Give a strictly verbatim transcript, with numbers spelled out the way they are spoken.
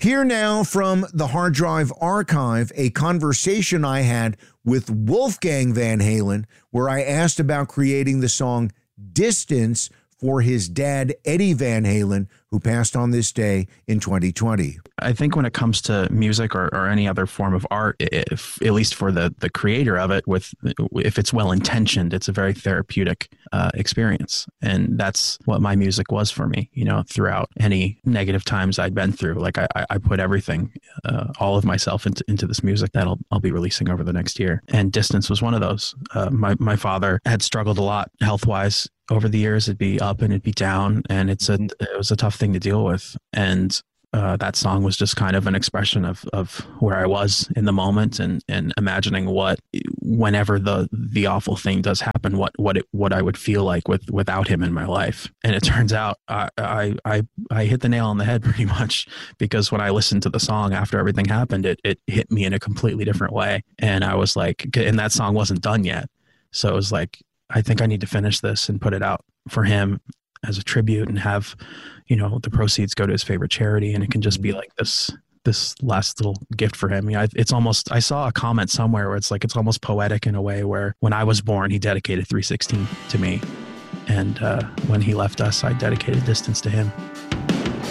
Here now from the Hard Drive Archive, a conversation I had with Wolfgang Van Halen, where I asked about creating the song Distance for his dad, Eddie Van Halen, who passed on this day in twenty twenty. I think when it comes to music or, or any other form of art, if, at least for the, the creator of it, with if it's well intentioned, it's a very therapeutic uh, experience. And that's what my music was for me, you know, throughout any negative times I'd been through. Like I, I put everything, uh, all of myself into, into this music that I'll, I'll be releasing over the next year. And Distance was one of those. Uh, my, my father had struggled a lot health-wise over the years. It'd be up and it'd be down. And it's a, it was a tough thing to deal with. And Uh, that song was just kind of an expression of, of where I was in the moment and, and imagining what, whenever the, the awful thing does happen, what, what it, what I would feel like with, without him in my life. And it turns out I, I, I, I hit the nail on the head pretty much, because when I listened to the song after everything happened, it, it hit me in a completely different way. And I was like, and that song wasn't done yet. So it was like, I think I need to finish this and put it out for him as a tribute and have, you know, the proceeds go to his favorite charity, and it can just be like this, this last little gift for him. I, it's almost, I saw a comment somewhere where it's like, it's almost poetic in a way where when I was born, he dedicated three sixteen to me. And uh, when he left us, I dedicated Distance to him.